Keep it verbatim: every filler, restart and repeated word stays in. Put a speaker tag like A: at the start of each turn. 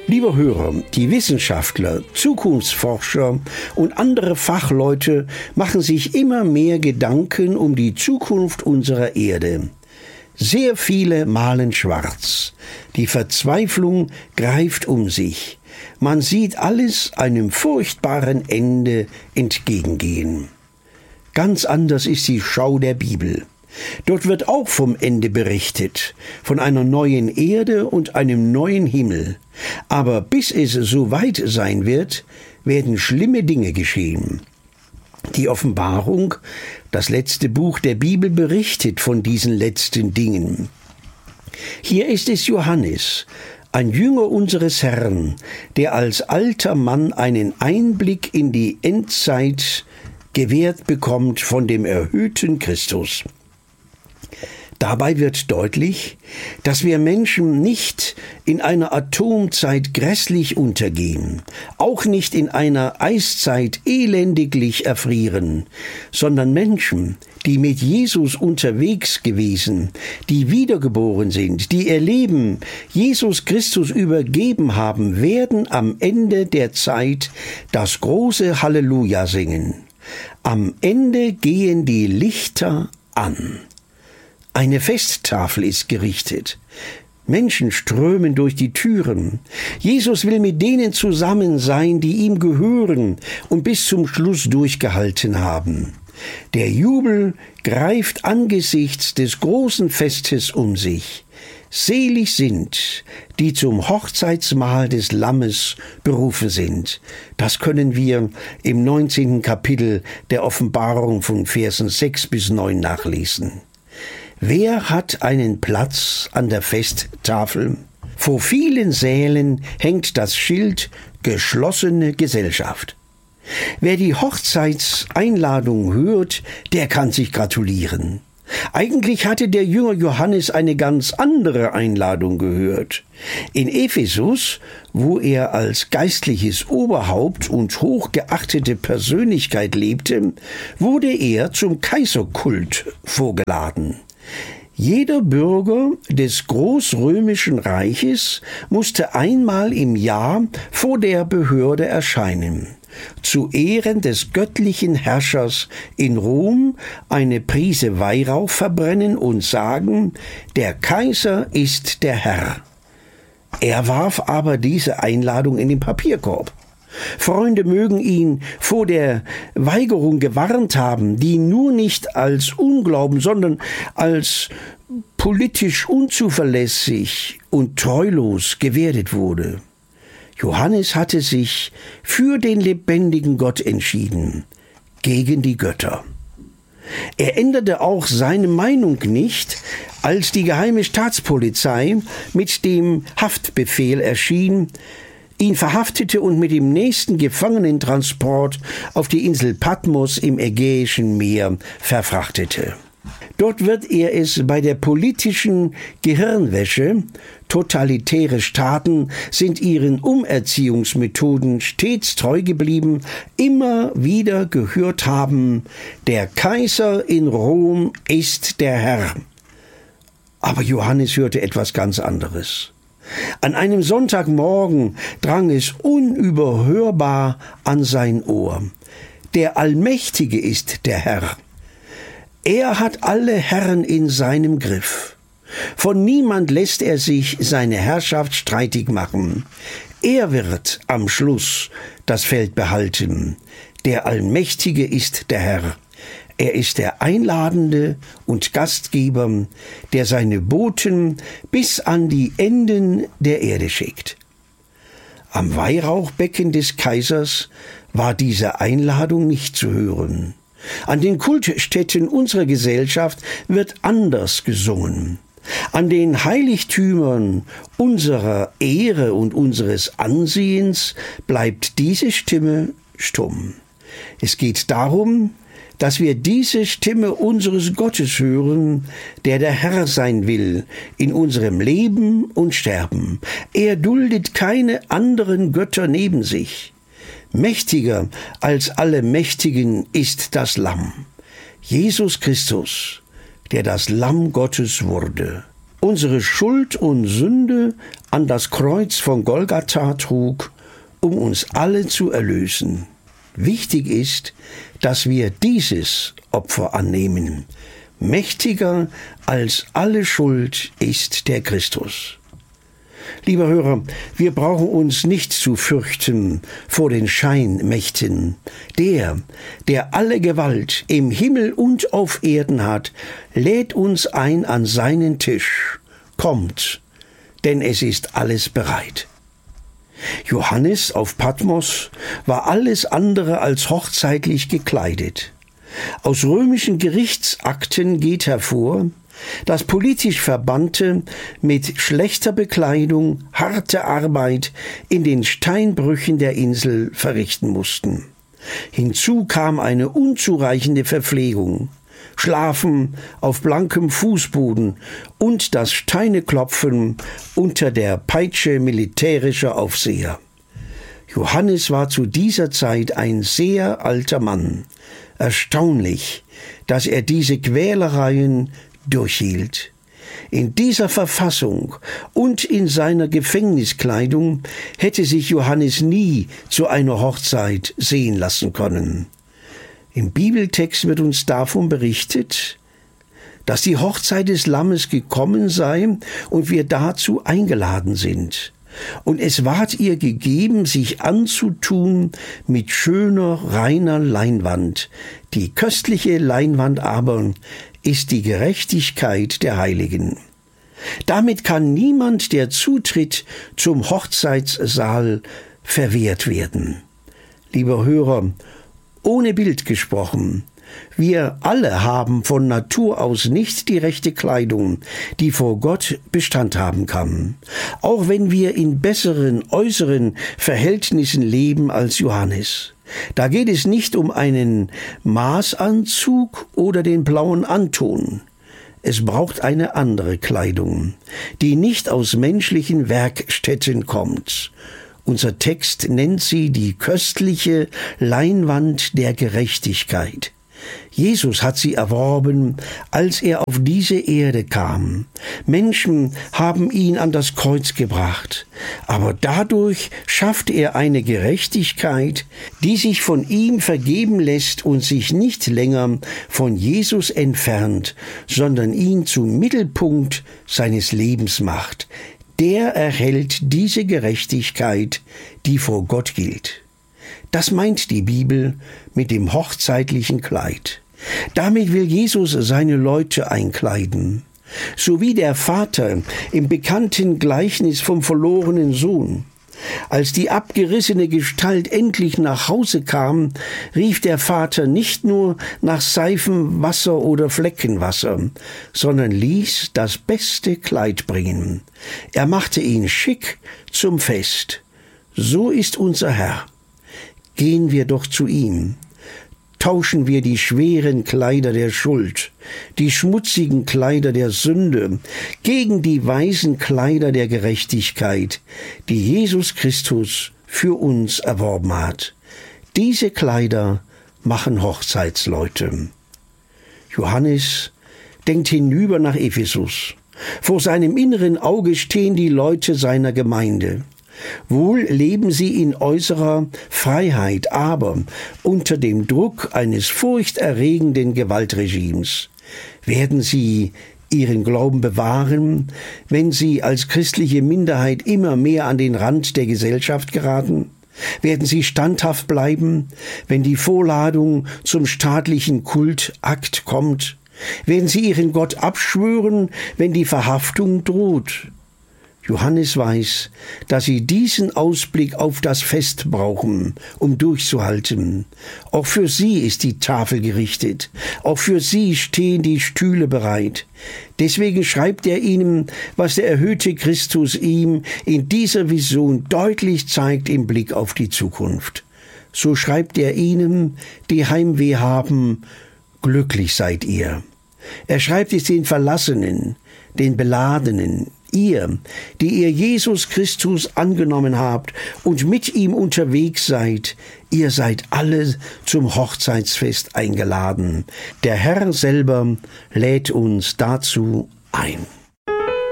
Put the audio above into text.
A: Lieber Hörer, die Wissenschaftler, Zukunftsforscher und andere Fachleute machen sich immer mehr Gedanken um die Zukunft unserer Erde. Sehr viele malen schwarz. Die Verzweiflung greift um sich. Man sieht alles einem furchtbaren Ende entgegengehen. Ganz anders ist die Schau der Bibel. Dort wird auch vom Ende berichtet, von einer neuen Erde und einem neuen Himmel. Aber bis es so weit sein wird, werden schlimme Dinge geschehen. Die Offenbarung, das letzte Buch der Bibel, berichtet von diesen letzten Dingen. Hier ist es Johannes, ein Jünger unseres Herrn, der als alter Mann einen Einblick in die Endzeit gewährt bekommt von dem erhöhten Christus. Dabei wird deutlich, dass wir Menschen nicht in einer Atomzeit grässlich untergehen, auch nicht in einer Eiszeit elendiglich erfrieren, sondern Menschen, die mit Jesus unterwegs gewesen, die wiedergeboren sind, die ihr Leben Jesus Christus übergeben haben, werden am Ende der Zeit das große Halleluja singen. Am Ende gehen die Lichter an. Eine Festtafel ist gerichtet. Menschen strömen durch die Türen. Jesus will mit denen zusammen sein, die ihm gehören und bis zum Schluss durchgehalten haben. Der Jubel greift angesichts des großen Festes um sich. Selig sind, die zum Hochzeitsmahl des Lammes berufen sind. Das können wir im neunzehnten Kapitel der Offenbarung von Versen sechs bis neun nachlesen. Wer hat einen Platz an der Festtafel? Vor vielen Sälen hängt das Schild »Geschlossene Gesellschaft«. Wer die Hochzeitseinladung hört, der kann sich gratulieren. Eigentlich hatte der Jünger Johannes eine ganz andere Einladung gehört. In Ephesus, wo er als geistliches Oberhaupt und hochgeachtete Persönlichkeit lebte, wurde er zum Kaiserkult vorgeladen. Jeder Bürger des Großrömischen Reiches musste einmal im Jahr vor der Behörde erscheinen, zu Ehren des göttlichen Herrschers in Rom eine Prise Weihrauch verbrennen und sagen, der Kaiser ist der Herr. Er warf aber diese Einladung in den Papierkorb. Freunde mögen ihn vor der Weigerung gewarnt haben, die nur nicht als Unglauben, sondern als politisch unzuverlässig und treulos gewertet wurde. Johannes hatte sich für den lebendigen Gott entschieden, gegen die Götter. Er änderte auch seine Meinung nicht, als die geheime Staatspolizei mit dem Haftbefehl erschien, ihn verhaftete und mit dem nächsten Gefangenentransport auf die Insel Patmos im Ägäischen Meer verfrachtete. Dort wird er es bei der politischen Gehirnwäsche, totalitäre Staaten sind ihren Umerziehungsmethoden stets treu geblieben, immer wieder gehört haben, der Kaiser in Rom ist der Herr. Aber Johannes hörte etwas ganz anderes. An einem Sonntagmorgen drang es unüberhörbar an sein Ohr. Der Allmächtige ist der Herr. Er hat alle Herren in seinem Griff. Von niemand lässt er sich seine Herrschaft streitig machen. Er wird am Schluss das Feld behalten. Der Allmächtige ist der Herr. Er ist der Einladende und Gastgeber, der seine Boten bis an die Enden der Erde schickt. Am Weihrauchbecken des Kaisers war diese Einladung nicht zu hören. An den Kultstätten unserer Gesellschaft wird anders gesungen. An den Heiligtümern unserer Ehre und unseres Ansehens bleibt diese Stimme stumm. Es geht darum, dass wir diese Stimme unseres Gottes hören, der der Herr sein will in unserem Leben und Sterben. Er duldet keine anderen Götter neben sich. Mächtiger als alle Mächtigen ist das Lamm, Jesus Christus, der das Lamm Gottes wurde. unsere Schuld und Sünde an das Kreuz von Golgatha trug, um uns alle zu erlösen. Wichtig ist, dass wir dieses Opfer annehmen. Mächtiger als alle Schuld ist der Christus. Lieber Hörer, wir brauchen uns nicht zu fürchten vor den Scheinmächten. Der, der alle Gewalt im Himmel und auf Erden hat, lädt uns ein an seinen Tisch. Kommt, denn es ist alles bereit. Johannes auf Patmos war alles andere als hochzeitlich gekleidet. Aus römischen Gerichtsakten geht hervor, dass politisch Verbannte mit schlechter Bekleidung harte Arbeit in den Steinbrüchen der Insel verrichten mussten. Hinzu kam eine unzureichende Verpflegung, Schlafen auf blankem Fußboden und das Steineklopfen unter der Peitsche militärischer Aufseher. Johannes war zu dieser Zeit ein sehr alter Mann. Erstaunlich, dass er diese Quälereien durchhielt. In dieser Verfassung und in seiner Gefängniskleidung hätte sich Johannes nie zu einer Hochzeit sehen lassen können. Im Bibeltext wird uns davon berichtet, dass die Hochzeit des Lammes gekommen sei und wir dazu eingeladen sind. Und es ward ihr gegeben, sich anzutun mit schöner, reiner Leinwand. Die köstliche Leinwand aber ist die Gerechtigkeit der Heiligen. Damit kann niemand der Zutritt zum Hochzeitssaal verwehrt werden. Lieber Hörer, ohne Bild gesprochen, wir alle haben von Natur aus nicht die rechte Kleidung, die vor Gott Bestand haben kann, auch wenn wir in besseren äußeren Verhältnissen leben als Johannes. Da geht es nicht um einen Maßanzug oder den blauen Anton. Es braucht eine andere Kleidung, die nicht aus menschlichen Werkstätten kommt. Unser Text nennt sie die köstliche Leinwand der Gerechtigkeit. Jesus hat sie erworben, als er auf diese Erde kam. Menschen haben ihn an das Kreuz gebracht, aber dadurch schafft er eine Gerechtigkeit, die sich von ihm vergeben lässt und sich nicht länger von Jesus entfernt, sondern ihn zum Mittelpunkt seines Lebens macht. Der erhält diese Gerechtigkeit, die vor Gott gilt. Das meint die Bibel mit dem hochzeitlichen Kleid. Damit will Jesus seine Leute einkleiden. So wie der Vater im bekannten Gleichnis vom verlorenen Sohn. Als die abgerissene Gestalt endlich nach Hause kam, rief der Vater nicht nur nach Seifenwasser oder Fleckenwasser, sondern ließ das beste Kleid bringen. Er machte ihn schick zum Fest. So ist unser Herr. Gehen wir doch zu ihm. Tauschen wir die schweren Kleider der Schuld, die schmutzigen Kleider der Sünde, gegen die weißen Kleider der Gerechtigkeit, die Jesus Christus für uns erworben hat. Diese Kleider machen Hochzeitsleute. Johannes denkt hinüber nach Ephesus. Vor seinem inneren Auge stehen die Leute seiner Gemeinde. Wohl leben sie in äußerer Freiheit, aber unter dem Druck eines furchterregenden Gewaltregimes. Werden sie ihren Glauben bewahren, wenn sie als christliche Minderheit immer mehr an den Rand der Gesellschaft geraten? Werden sie standhaft bleiben, wenn die Vorladung zum staatlichen Kultakt kommt? Werden sie ihren Gott abschwören, wenn die Verhaftung droht? Johannes weiß, dass sie diesen Ausblick auf das Fest brauchen, um durchzuhalten. Auch für sie ist die Tafel gerichtet. Auch für sie stehen die Stühle bereit. Deswegen schreibt er ihnen, was der erhöhte Christus ihm in dieser Vision deutlich zeigt im Blick auf die Zukunft. So schreibt er ihnen, die Heimweh haben, glücklich seid ihr. Er schreibt es den Verlassenen, den Beladenen, ihr, die ihr Jesus Christus angenommen habt und mit ihm unterwegs seid, ihr seid alle zum Hochzeitsfest eingeladen. Der Herr selber lädt uns dazu ein.